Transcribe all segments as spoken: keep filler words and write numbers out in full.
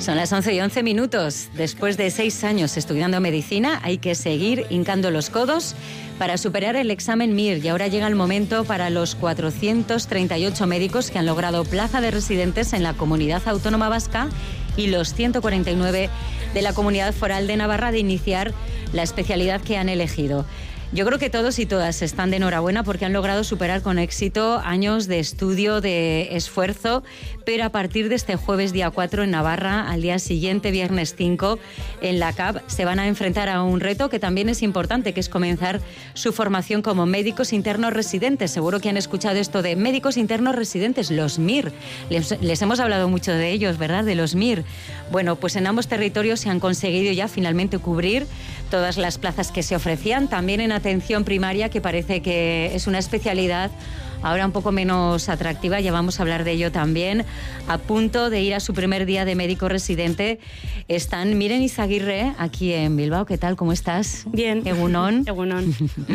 Son las once y once minutos. Después de seis años estudiando medicina, hay que seguir hincando los codos para superar el examen M I R. Y ahora llega el momento para los cuatrocientos treinta y ocho médicos que han logrado plaza de residentes en la Comunidad Autónoma Vasca y los ciento cuarenta y nueve de la Comunidad Foral de Navarra de iniciar la especialidad que han elegido. Yo creo que todos y todas están de enhorabuena porque han logrado superar con éxito años de estudio, de esfuerzo, pero a partir de este jueves día cuatro en Navarra, al día siguiente, viernes cinco, en la C A B, se van a enfrentar a un reto que también es importante, que es comenzar su formación como médicos internos residentes. Seguro que han escuchado esto de médicos internos residentes, los M I R. Les, les hemos hablado mucho de ellos, ¿verdad?, de los M I R. Bueno, pues en ambos territorios se han conseguido ya finalmente cubrir todas las plazas que se ofrecían, también en atención primaria, que parece que es una especialidad ahora un poco menos atractiva, ya vamos a hablar de ello también. A punto de ir a su primer día de médico residente están Miren Izaguirre, aquí en Bilbao. ¿Qué tal? ¿Cómo estás? Bien. Egunon. Egunon.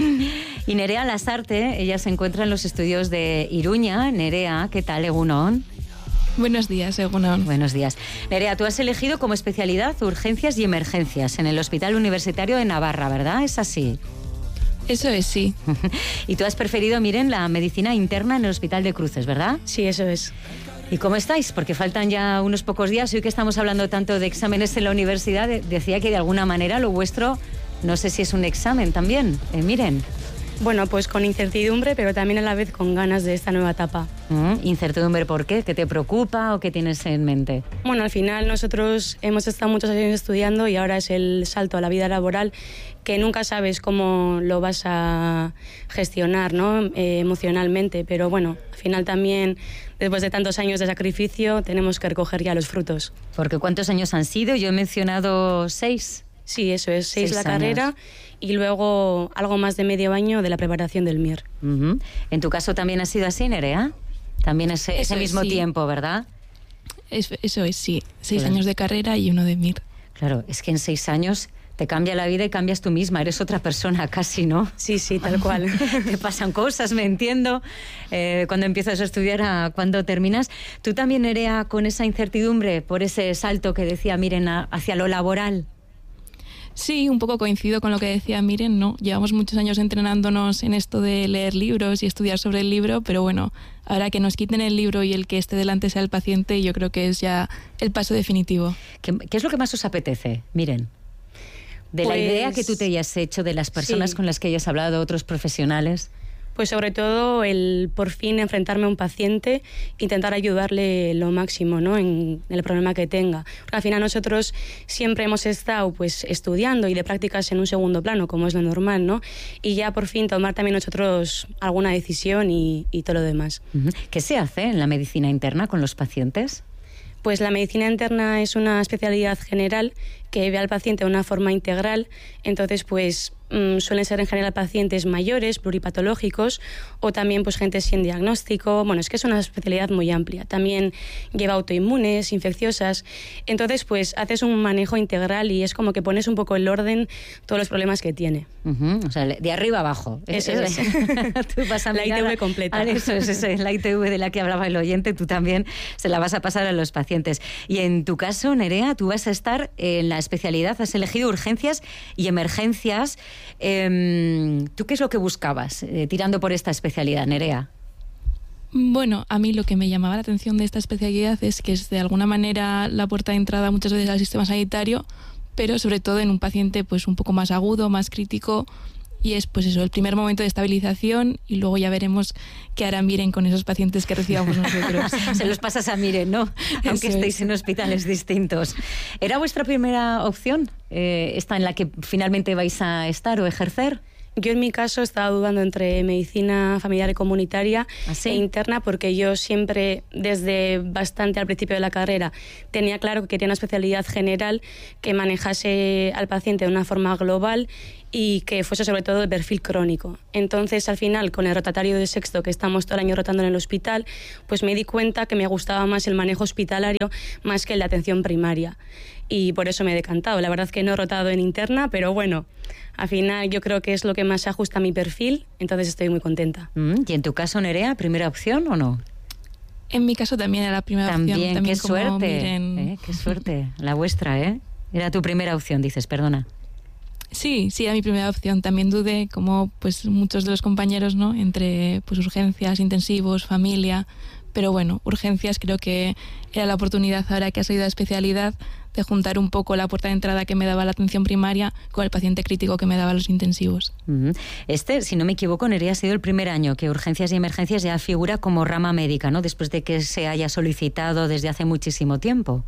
Y Nerea Lasarte, ella se encuentra en los estudios de Iruña. Nerea, ¿qué tal? Egunon. Buenos días, Egunon. Buenos días. Nerea, tú has elegido como especialidad urgencias y emergencias en el Hospital Universitario de Navarra, ¿verdad? ¿Es así? Eso es, sí. Y tú has preferido, miren, la medicina interna en el Hospital de Cruces, ¿verdad? Sí, eso es. ¿Y cómo estáis? Porque faltan ya unos pocos días. Hoy que estamos hablando tanto de exámenes en la universidad, decía que de alguna manera lo vuestro, no sé si es un examen también. Eh, miren. Bueno, pues con incertidumbre, pero también a la vez con ganas de esta nueva etapa. Mm, ¿Incertidumbre por qué? ¿Qué te preocupa o qué tienes en mente? Bueno, al final nosotros hemos estado muchos años estudiando y ahora es el salto a la vida laboral, que nunca sabes cómo lo vas a gestionar, ¿no? Eh, emocionalmente, pero bueno, al final también, después de tantos años de sacrificio, tenemos que recoger ya los frutos. Porque ¿cuántos años han sido? Yo he mencionado seis. Sí, eso es, seis, seis la años. carrera y luego algo más de medio año de la preparación del M I R. Uh-huh. En tu caso también ha sido así, Nerea. También ese, ese es, mismo sí. tiempo, ¿verdad? Es, eso es, sí. Seis Claro. años de carrera y uno de M I R. Claro, es que en seis años te cambia la vida y cambias tú misma, eres otra persona casi, ¿no? Sí, sí, tal cual. Te pasan cosas, me entiendo, eh, cuando empiezas a estudiar a cuando terminas. ¿Tú también, Nerea, con esa incertidumbre por ese salto que decía Miren a, hacia lo laboral? Sí, un poco coincido con lo que decía Miren, ¿no? Llevamos muchos años entrenándonos en esto de leer libros y estudiar sobre el libro, pero bueno, ahora que nos quiten el libro y el que esté delante sea el paciente, yo creo que es ya el paso definitivo. ¿Qué, qué es lo que más os apetece, Miren? De Pues, la idea que tú te hayas hecho, de las personas sí. con las que hayas hablado, otros profesionales. Pues sobre todo el por fin enfrentarme a un paciente, intentar ayudarle lo máximo, ¿no?, en el problema que tenga. Porque al final nosotros siempre hemos estado pues estudiando y de prácticas en un segundo plano, como es lo normal, ¿no? Y ya por fin tomar también nosotros alguna decisión y, y todo lo demás. Uh-huh. ¿Qué se hace en la medicina interna con los pacientes? Pues la medicina interna es una especialidad general que ve al paciente de una forma integral, entonces pues mmm, suelen ser en general pacientes mayores, pluripatológicos o también pues gente sin diagnóstico. Bueno, es que es una especialidad muy amplia. También lleva autoinmunes, infecciosas. Entonces pues haces un manejo integral y es como que pones un poco el orden todos los problemas que tiene. Uh-huh. O sea, de arriba abajo. Eso es. Tú vas a La mirar I T V completa. Ah, eso es, eso es, la I T V de la que hablaba el oyente, tú también se la vas a pasar a los pacientes. Y en tu caso, Nerea, tú vas a estar en la especialidad, has elegido urgencias y emergencias. Eh, ¿Tú qué es lo que buscabas eh, tirando por esta especialidad, Nerea? Bueno, a mí lo que me llamaba la atención de esta especialidad es que es de alguna manera la puerta de entrada muchas veces al sistema sanitario, pero sobre todo en un paciente pues un poco más agudo, más crítico, y es pues eso, el primer momento de estabilización y luego ya veremos qué harán Miren con esos pacientes que recibamos nosotros. Se los pasas a Miren, ¿no? Aunque Eso estéis es. en hospitales distintos. ¿Era vuestra primera opción, eh, esta en la que finalmente vais a estar o ejercer? Yo en mi caso estaba dudando entre medicina familiar y comunitaria ¿Ah, sí? e interna, porque yo siempre, desde bastante al principio de la carrera, tenía claro que quería una especialidad general que manejase al paciente de una forma global y que fuese sobre todo de perfil crónico. Entonces, al final, con el rotatorio de sexto, que estamos todo el año rotando en el hospital, pues me di cuenta que me gustaba más el manejo hospitalario más que el de atención primaria. Y por eso me he decantado. La verdad que no he rotado en interna, pero bueno, al final yo creo que es lo que más se ajusta a mi perfil, entonces estoy muy contenta. Mm, ¿Y en tu caso, Nerea, primera opción o no? En mi caso también era la primera también, opción. También, qué suerte, Miren... ¿eh? Qué suerte, la vuestra, ¿eh? Era tu primera opción, dices, perdona. Sí, sí, era mi primera opción. También dudé, como pues muchos de los compañeros, ¿no? Entre pues urgencias, intensivos, familia. Pero bueno, urgencias creo que era la oportunidad, ahora que ha salido la especialidad, de juntar un poco la puerta de entrada que me daba la atención primaria con el paciente crítico que me daba los intensivos. Uh-huh. Este, si no me equivoco, Nerea, ha sido el primer año que urgencias y emergencias ya figura como rama médica, ¿no? Después de que se haya solicitado desde hace muchísimo tiempo.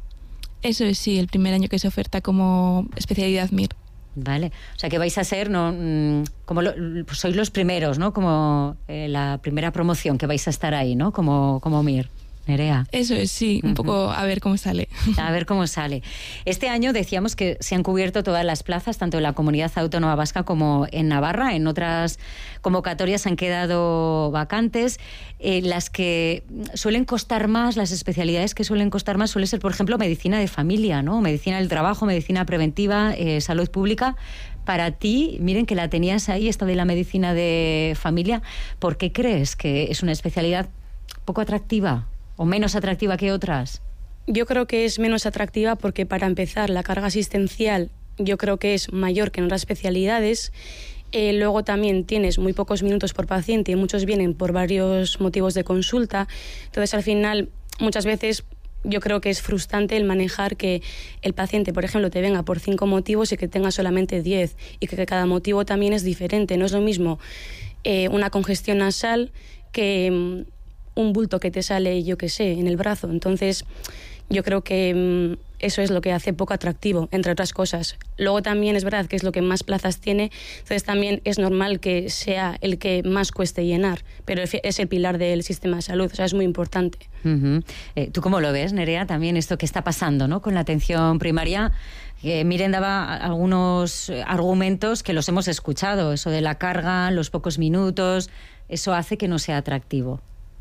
Eso es, sí, el primer año que se oferta como especialidad M I R. Vale, o sea que vais a ser, no, como lo, pues sois los primeros, ¿no? Como eh, la primera promoción que vais a estar ahí, ¿no? Como, como M I R. Nerea. Eso es, sí, un uh-huh. poco a ver cómo sale. A ver cómo sale. Este año decíamos que se han cubierto todas las plazas, tanto en la Comunidad Autónoma Vasca como en Navarra. En otras convocatorias han quedado vacantes. Eh, las que suelen costar más, las especialidades que suelen costar más, suele ser, por ejemplo, medicina de familia, ¿no? Medicina del trabajo, medicina preventiva, eh, salud pública. Para ti, miren que la tenías ahí, esta de la medicina de familia. ¿Por qué crees que es una especialidad poco atractiva? ¿O menos atractiva que otras? Yo creo que es menos atractiva porque, para empezar, la carga asistencial yo creo que es mayor que en otras especialidades. Eh, luego también tienes muy pocos minutos por paciente y muchos vienen por varios motivos de consulta. Entonces, al final, muchas veces yo creo que es frustrante el manejar que el paciente, por ejemplo, te venga por cinco motivos y que tenga solamente diez, y que cada motivo también es diferente. No es lo mismo eh, una congestión nasal que un bulto que te sale, yo qué sé, en el brazo. Entonces, yo creo que mmm, eso es lo que hace poco atractivo, entre otras cosas. Luego también es verdad que es lo que más plazas tiene, entonces también es normal que sea el que más cueste llenar, pero es el pilar del sistema de salud, o sea, es muy importante. Uh-huh. Eh, ¿Tú cómo lo ves, Nerea, también esto que está pasando, ¿no?, con la atención primaria? Eh, Miren daba algunos argumentos que los hemos escuchado, eso de la carga, los pocos minutos, eso hace que no sea atractivo.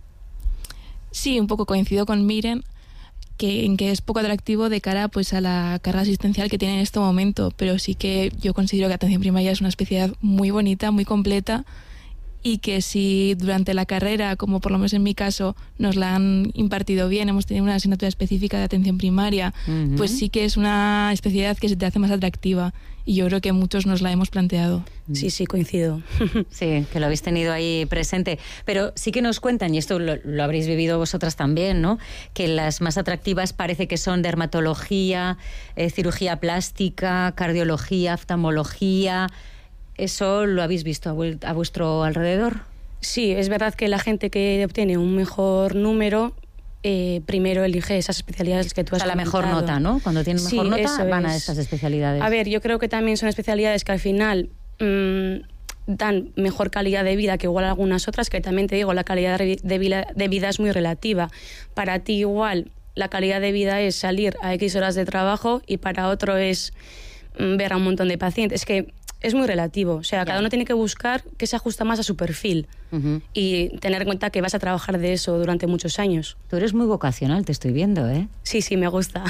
Sí, un poco coincido con Miren, que en que es poco atractivo de cara pues a la carga asistencial que tiene en este momento, pero sí que yo considero que atención primaria es una especialidad muy bonita, muy completa, y que si durante la carrera, como por lo menos en mi caso, nos la han impartido bien, hemos tenido una asignatura específica de atención primaria, uh-huh. pues sí que es una especialidad que se te hace más atractiva, y yo creo que muchos nos la hemos planteado. Sí, sí, coincido. Sí, que lo habéis tenido ahí presente. Pero sí que nos cuentan, y esto lo, lo habréis vivido vosotras también, ¿no?, que las más atractivas parece que son dermatología, eh, cirugía plástica, cardiología, oftalmología. ¿Eso lo habéis visto a, vu- a vuestro alrededor? Sí, es verdad que la gente que obtiene un mejor número eh, primero elige esas especialidades que tú has comentado. O sea, la mejor nota, ¿no? Cuando tienen mejor sí, nota van es. a estas especialidades. A ver, yo creo que también son especialidades que al final mmm, dan mejor calidad de vida que igual algunas otras, que también te digo, la calidad de vida, de vida es muy relativa. Para ti igual la calidad de vida es salir a X horas de trabajo, y para otro es mmm, ver a un montón de pacientes. Es que es muy relativo, o sea, cada uno tiene que buscar que se ajusta más a su perfil, uh-huh. y tener en cuenta que vas a trabajar de eso durante muchos años. Tú eres muy vocacional, te estoy viendo, ¿eh? Sí, sí, me gusta.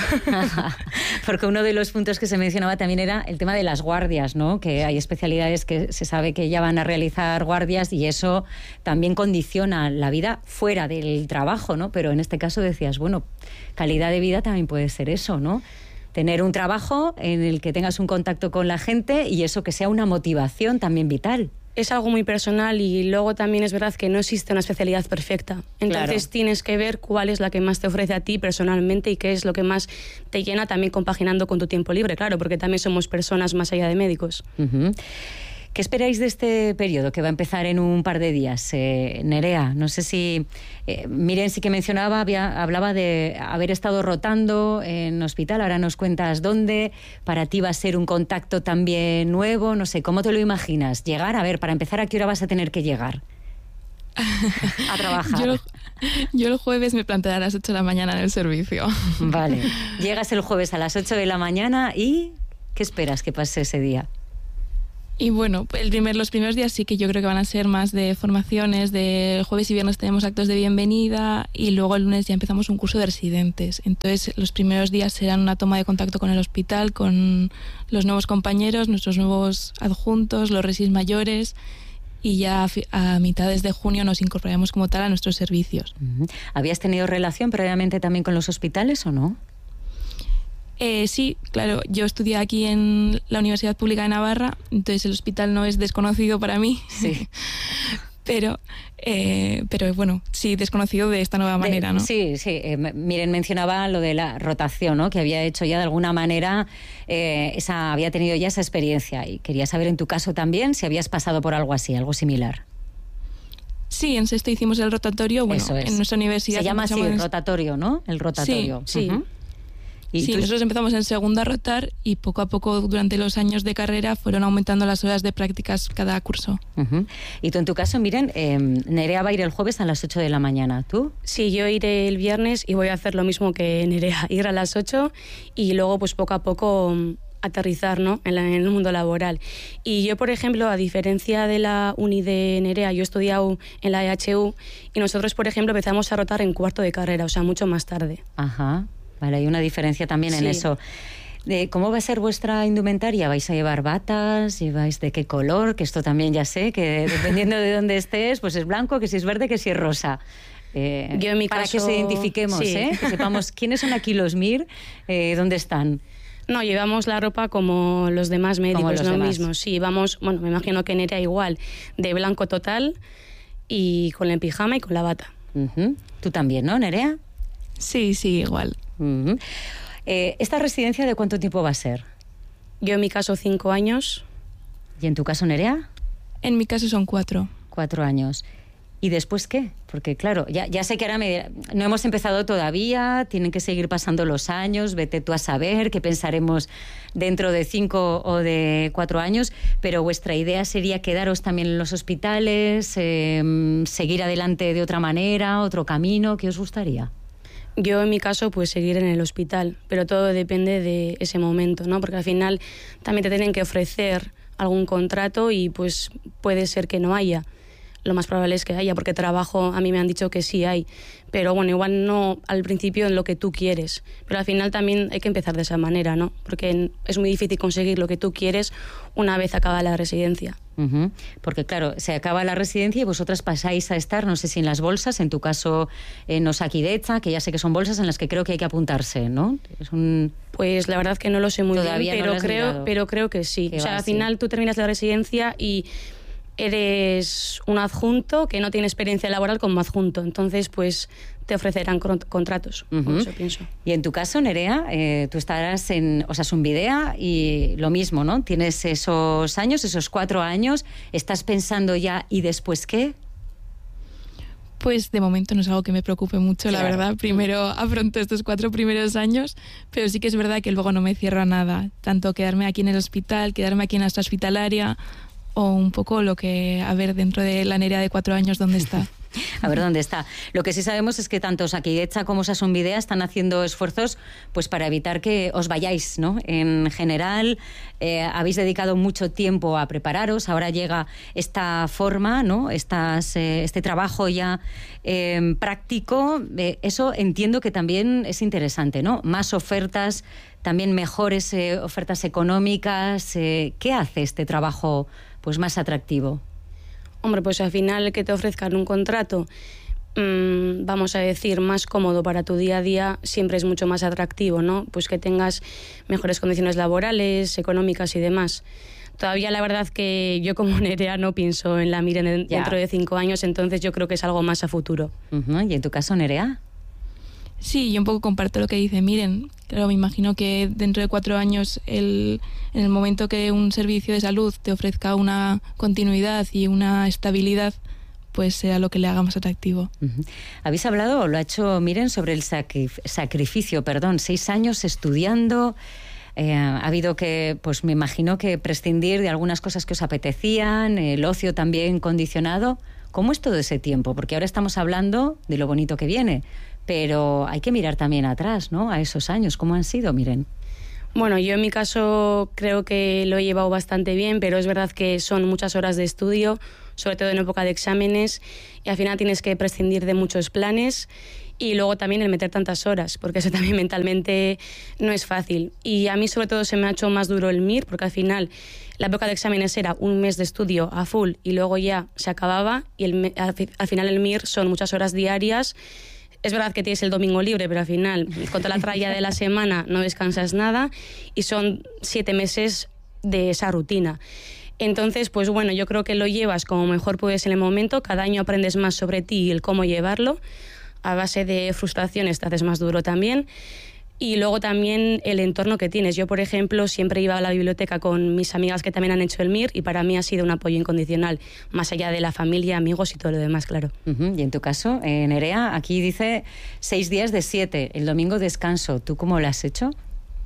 Porque uno de los puntos que se mencionaba también era el tema de las guardias, ¿no? Que hay especialidades que se sabe que ya van a realizar guardias, y eso también condiciona la vida fuera del trabajo, ¿no? Pero en este caso decías, bueno, calidad de vida también puede ser eso, ¿no? Tener un trabajo en el que tengas un contacto con la gente, y eso que sea una motivación también vital. Es algo muy personal, y luego también es verdad que no existe una especialidad perfecta. Entonces claro, tienes que ver cuál es la que más te ofrece a ti personalmente y qué es lo que más te llena, también compaginando con tu tiempo libre, claro, porque también somos personas más allá de médicos. Uh-huh. ¿Qué esperáis de este periodo que va a empezar en un par de días, eh, Nerea? No sé si... Eh, Miren sí que mencionaba, había, hablaba de haber estado rotando en hospital, ahora nos cuentas dónde. Para ti va a ser un contacto también nuevo, no sé, ¿cómo te lo imaginas? Llegar, a ver, para empezar, ¿a qué hora vas a tener que llegar a trabajar? Yo, yo el jueves me plantearé a las ocho de la mañana en el servicio. Vale, llegas el jueves a las ocho de la mañana y ¿qué esperas que pase ese día? Y bueno, el primer, los primeros días sí que yo creo que van a ser más de formaciones. De jueves y viernes tenemos actos de bienvenida, y luego el lunes ya empezamos un curso de residentes. Entonces los primeros días serán una toma de contacto con el hospital, con los nuevos compañeros, nuestros nuevos adjuntos, los resis mayores, y ya a, a mitades de junio nos incorporaremos como tal a nuestros servicios. Uh-huh. ¿Habías tenido relación previamente también con los hospitales o no? Eh, sí, claro, yo estudié aquí en la Universidad Pública de Navarra, entonces el hospital no es desconocido para mí, sí. pero, eh, pero bueno, sí, desconocido de esta nueva manera, de, ¿no? Sí, sí, eh, Miren mencionaba lo de la rotación, ¿no? Que había hecho ya de alguna manera, eh, esa, había tenido ya esa experiencia, y quería saber en tu caso también si habías pasado por algo así, algo similar. Sí, en sexto hicimos el rotatorio, bueno, Eso es. En nuestra universidad... Se llama así, el rotatorio, ¿no? El rotatorio. Sí, sí. Uh-huh. Sí, tú... nosotros empezamos en segundo a rotar y poco a poco durante los años de carrera fueron aumentando las horas de prácticas cada curso. Uh-huh. Y tú en tu caso, Miren, eh, Nerea va a ir el jueves a las ocho de la mañana, ¿tú? Sí, yo iré el viernes y voy a hacer lo mismo que Nerea, ir a las ocho y luego pues poco a poco aterrizar, ¿no? en, la, en el mundo laboral. Y yo, por ejemplo, a diferencia de la uni de Nerea, yo he estudiado en la E H U y nosotros, por ejemplo, empezamos a rotar en cuarto de carrera, o sea, mucho más tarde. Ajá. Vale, hay una diferencia también sí. en eso. De ¿Cómo va a ser vuestra indumentaria? ¿Vais a llevar batas? ¿Lleváis de qué color? Que esto también ya sé, que dependiendo de dónde estés, pues es blanco, que si es verde, que si es rosa. Eh, Yo en mi para caso, que se identifiquemos, sí. ¿eh? Que sepamos quiénes son aquí los M I R, eh, dónde están. No, llevamos la ropa como los demás médicos, los lo demás. mismo. Sí, vamos, bueno, me imagino que Nerea igual, de blanco total y con el pijama y con la bata. Uh-huh. ¿Tú también, no, Nerea? Sí, sí, igual. Uh-huh. Eh, ¿Esta residencia de cuánto tiempo va a ser? Yo en mi caso cinco años. ¿Y en tu caso, Nerea? En mi caso son cuatro. Cuatro años. ¿Y después qué? Porque claro, ya, ya sé que ahora me, no hemos empezado todavía, tienen que seguir pasando los años, vete tú a saber qué pensaremos dentro de cinco o de cuatro años, pero vuestra idea sería quedaros también en los hospitales, eh, seguir adelante de otra manera, otro camino, ¿qué os gustaría? Yo en mi caso pues seguir en el hospital, pero todo depende de ese momento, ¿no? Porque al final también te tienen que ofrecer algún contrato y pues puede ser que no haya. Lo más probable es que haya, porque trabajo, a mí me han dicho que sí hay, pero bueno, igual no al principio en lo que tú quieres, pero al final también hay que empezar de esa manera, ¿no? Porque es muy difícil conseguir lo que tú quieres una vez acaba la residencia. Uh-huh. Porque claro, se acaba la residencia y vosotras pasáis a estar, no sé si en las bolsas, en tu caso en Osakidetza, que ya sé que son bolsas en las que creo que hay que apuntarse, ¿no? Es un... Pues la verdad que no lo sé muy Todavía bien, no pero, creo, pero creo que sí. Que o sea, va, al final sí. Tú terminas la residencia y eres un adjunto que no tiene experiencia laboral como adjunto, entonces pues te ofrecerán contratos, uh-huh. Por eso pienso. Y en tu caso, Nerea, eh, tú estarás en Osasunbidea y lo mismo, ¿no? Tienes esos años, esos cuatro años, ¿estás pensando ya y después qué? Pues de momento no es algo que me preocupe mucho, claro. La verdad. Primero afronto estos cuatro primeros años, pero sí que es verdad que luego no me cierro a nada, tanto quedarme aquí en el hospital, quedarme aquí en la hospitalaria o un poco lo que, a ver, dentro de la Nerea de cuatro años, ¿dónde está? A ver dónde está. Lo que sí sabemos es que tanto Osakidetza como Osasunbidea están haciendo esfuerzos pues para evitar que os vayáis, ¿no? En general, eh, habéis dedicado mucho tiempo a prepararos, ahora llega esta forma, ¿no? Estas, eh, este trabajo ya eh, práctico, eh, eso entiendo que también es interesante, ¿no? Más ofertas, también mejores eh, ofertas económicas. Eh, ¿Qué hace este trabajo pues más atractivo? Hombre, pues al final que te ofrezcan un contrato, mmm, vamos a decir, más cómodo para tu día a día, siempre es mucho más atractivo, ¿no? Pues que tengas mejores condiciones laborales, económicas y demás. Todavía la verdad que yo como Nerea no pienso en la Miren dentro de cinco años, entonces yo creo que es algo más a futuro. Uh-huh. ¿Y en tu caso, Nerea? Sí, yo un poco comparto lo que dice Miren. Claro, me imagino que dentro de cuatro años, el, en el momento que un servicio de salud te ofrezca una continuidad y una estabilidad, pues será lo que le haga más atractivo. Uh-huh. ¿Habéis hablado, o lo ha hecho Miren, sobre el sacrif- sacrificio, perdón, seis años estudiando? Eh, ha habido que, pues me imagino que prescindir de algunas cosas que os apetecían, el ocio también condicionado. ¿Cómo es todo ese tiempo? Porque ahora estamos hablando de lo bonito que viene, pero hay que mirar también atrás, ¿no? A esos años, ¿cómo han sido, Miren? Bueno, yo en mi caso creo que lo he llevado bastante bien, pero es verdad que son muchas horas de estudio, sobre todo en época de exámenes, y al final tienes que prescindir de muchos planes y luego también el meter tantas horas, porque eso también mentalmente no es fácil. Y a mí sobre todo se me ha hecho más duro el M I R, porque al final la época de exámenes era un mes de estudio a full y luego ya se acababa, y el, al, al final el M I R son muchas horas diarias. Es verdad que tienes el domingo libre, pero al final, con toda la tralla de la semana, no descansas nada, y son siete meses de esa rutina. Entonces, pues bueno, yo creo que lo llevas como mejor puedes en el momento, cada año aprendes más sobre ti y el cómo llevarlo, a base de frustraciones te haces más duro también, y luego también el entorno que tienes. Yo, por ejemplo, siempre iba a la biblioteca con mis amigas que también han hecho el M I R, y para mí ha sido un apoyo incondicional, más allá de la familia, amigos y todo lo demás, claro. Uh-huh. Y en tu caso, eh, Nerea, aquí dice seis días de siete, el domingo descanso. ¿Tú cómo lo has hecho?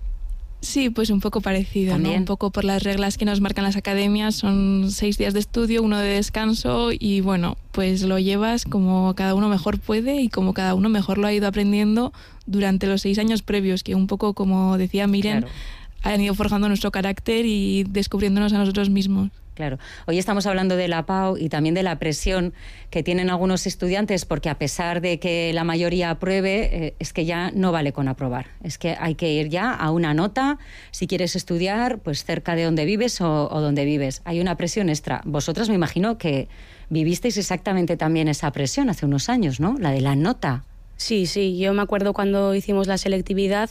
Sí, pues un poco parecido, ¿no? Un poco por las reglas que nos marcan las academias, son seis días de estudio, uno de descanso, y bueno, pues lo llevas como cada uno mejor puede y como cada uno mejor lo ha ido aprendiendo durante los seis años previos, que un poco, como decía Miren, claro, han ido forjando nuestro carácter y descubriéndonos a nosotros mismos. Claro. Hoy estamos hablando de la P A U y también de la presión que tienen algunos estudiantes, porque a pesar de que la mayoría apruebe, eh, es que ya no vale con aprobar. Es que hay que ir ya a una nota si quieres estudiar pues cerca de donde vives o, o donde vives. Hay una presión extra. Vosotras me imagino que vivisteis exactamente también esa presión hace unos años, ¿no? La de la nota. Sí, sí. Yo me acuerdo cuando hicimos la selectividad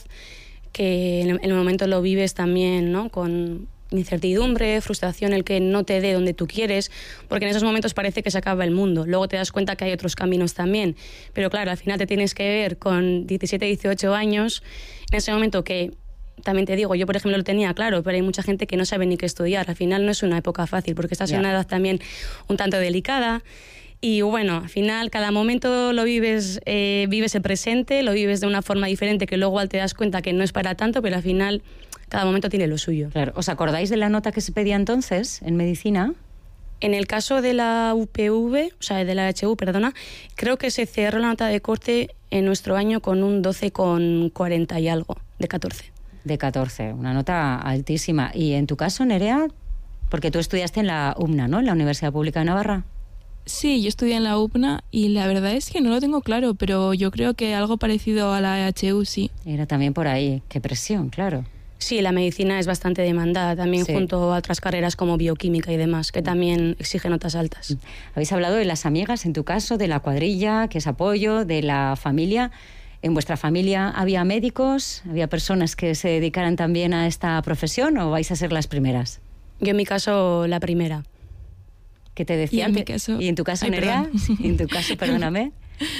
que en el momento lo vives también, ¿no? Con incertidumbre, frustración, el que no te dé donde tú quieres, porque en esos momentos parece que se acaba el mundo. Luego te das cuenta que hay otros caminos también, pero claro, al final te tienes que ver con diecisiete, dieciocho años, en ese momento que, también te digo, yo por ejemplo lo tenía claro, pero hay mucha gente que no sabe ni qué estudiar. Al final no es una época fácil, porque estás yeah. en una edad también un tanto delicada. Y bueno, al final cada momento lo vives, eh, vives el presente, lo vives de una forma diferente, que luego te das cuenta que no es para tanto, pero al final cada momento tiene lo suyo. Claro. ¿Os acordáis de la nota que se pedía entonces en medicina? En el caso de la U P V, o sea, de la H U, perdona, creo que se cerró la nota de corte en nuestro año con un doce coma cuarenta y algo, de catorce. De catorce, una nota altísima. ¿Y en tu caso, Nerea? Porque tú estudiaste en la U P N A, ¿no? En la Universidad Pública de Navarra. Sí, yo estudié en la U P N A y la verdad es que no lo tengo claro, pero yo creo que algo parecido a la H U, sí. Era también por ahí. Qué presión, claro. Sí, la medicina es bastante demandada también, sí, junto a otras carreras como bioquímica y demás, que también exigen notas altas. Habéis hablado de las amigas, en tu caso, de la cuadrilla, que es apoyo, de la familia. ¿En vuestra familia había médicos? ¿Había personas que se dedicaran también a esta profesión o vais a ser las primeras? Yo en mi caso, la primera. ¿Qué te decían? Y en mi caso... ¿Y en tu caso, Ay, Nerea? ¿Y en tu caso, perdóname?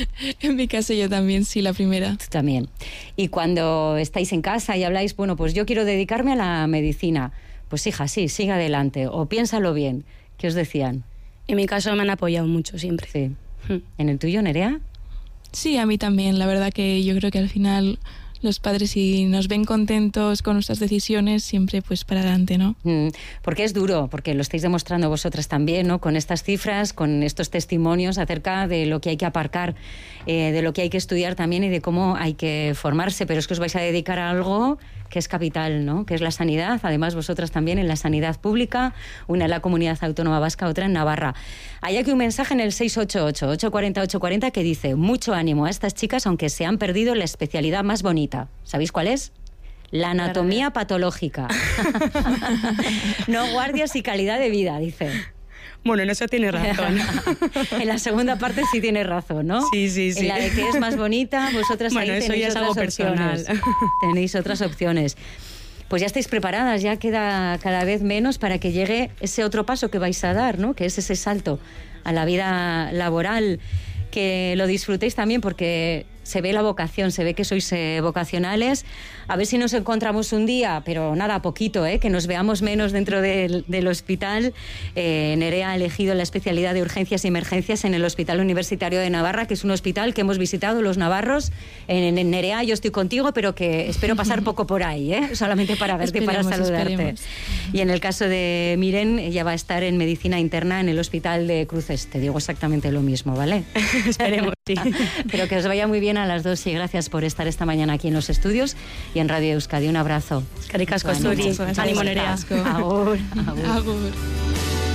En mi caso yo también, sí, la primera. Tú también. Y cuando estáis en casa y habláis, bueno, pues yo quiero dedicarme a la medicina, pues hija, sí, siga adelante, o piénsalo bien. ¿Qué os decían? En mi caso me han apoyado mucho siempre. Sí. Hmm. ¿En el tuyo, Nerea? Sí, a mí también. La verdad que yo creo que al final los padres, si nos ven contentos con nuestras decisiones, siempre pues para adelante, ¿no? Mm, porque es duro, porque lo estáis demostrando vosotras también, ¿no? Con estas cifras, con estos testimonios acerca de lo que hay que aparcar, eh, de lo que hay que estudiar también y de cómo hay que formarse, pero es que os vais a dedicar a algo que es capital, ¿no? Que es la sanidad. Además, vosotras también en la sanidad pública, una en la Comunidad Autónoma Vasca, otra en Navarra. Hay aquí un mensaje en el seis ocho ocho, ocho cuatro cero, ocho cuatro cero que dice: mucho ánimo a estas chicas, aunque se han perdido la especialidad más bonita. ¿Sabéis cuál es? La anatomía patológica. No guardias y calidad de vida, dice. Bueno, en eso tiene razón. En la segunda parte sí tiene razón, ¿no? Sí, sí, sí. En la de que es más bonita, vosotras bueno, ahí eso tenéis ya es otras algo opciones. Personal. Tenéis otras opciones. Pues ya estáis preparadas, ya queda cada vez menos para que llegue ese otro paso que vais a dar, ¿no? Que es ese salto a la vida laboral, que lo disfrutéis también porque se ve la vocación, se ve que sois eh, vocacionales. A ver si nos encontramos un día, pero nada, poquito, ¿eh? Que nos veamos menos dentro del, del hospital. Eh, Nerea ha elegido la especialidad de urgencias y emergencias en el Hospital Universitario de Navarra, que es un hospital que hemos visitado los navarros. En, en Nerea yo estoy contigo, pero que espero pasar poco por ahí, ¿eh? Solamente para verte y para saludarte. Esperemos. Y en el caso de Miren, ella va a estar en medicina interna en el Hospital de Cruces. Te digo exactamente lo mismo, ¿vale? Esperemos, sí. Pero que os vaya muy bien a las dos y gracias por estar esta mañana aquí en los estudios y en Radio Euskadi. Un abrazo. Eskerrik asko, zuri. Ánimo, Nerea. Agur. Agur. Agur.